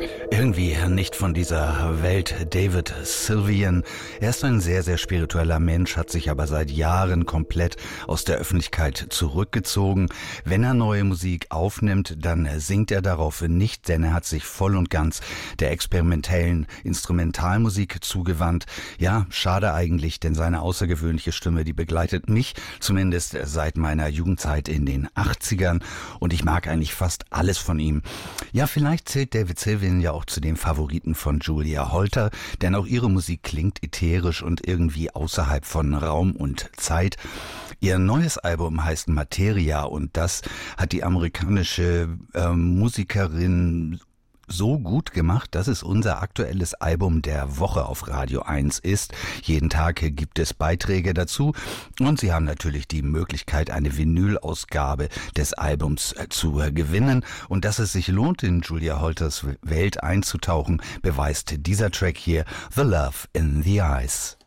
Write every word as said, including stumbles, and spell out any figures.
Irgendwie nicht von dieser Welt. David Sylvian. Er ist ein sehr, sehr spiritueller Mensch, hat sich aber seit Jahren komplett aus der Öffentlichkeit zurückgezogen. Wenn er neue Musik aufnimmt, dann singt er darauf nicht, denn er hat sich voll und ganz der experimentellen Instrumentalmusik zugewandt. Ja, schade eigentlich, denn seine außergewöhnliche Stimme, die begleitet mich zumindest seit meiner Jugendzeit in den achtzigern und ich mag eigentlich fast alles von ihm. Ja, vielleicht zählt David Sylvian ja auch zu den Favoriten von Julia Holter, denn auch ihre Musik klingt ätherisch und irgendwie außerhalb von Raum und Zeit. Ihr neues Album heißt Materia und das hat die amerikanische äh, Musikerin so gut gemacht, dass es unser aktuelles Album der Woche auf Radio eins ist. Jeden Tag gibt es Beiträge dazu und Sie haben natürlich die Möglichkeit, eine Vinyl-Ausgabe des Albums zu gewinnen. Und dass es sich lohnt, in Julia Holters Welt einzutauchen, beweist dieser Track hier, The Love in the Eyes.